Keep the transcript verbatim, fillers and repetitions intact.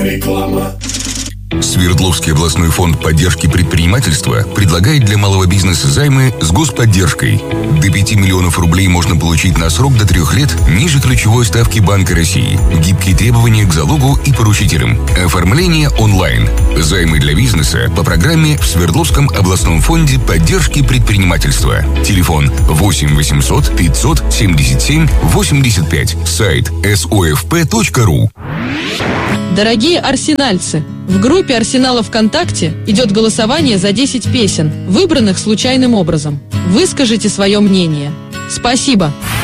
Реклама. Свердловский областной фонд поддержки предпринимательства предлагает для малого бизнеса займы с господдержкой. До пяти миллионов рублей можно получить на срок до трех лет ниже ключевой ставки Банка России. Гибкие требования к залогу и поручителям. Оформление онлайн. Займы для бизнеса по программе в Свердловском областном фонде поддержки предпринимательства. Телефон восемь восемьсот пятьсот семьдесят семь восемьдесят пять. Сайт эс о эф пэ точка ру. Дорогие арсенальцы, в группе Арсенала ВКонтакте идет голосование за десять песен, выбранных случайным образом. Выскажите свое мнение. Спасибо!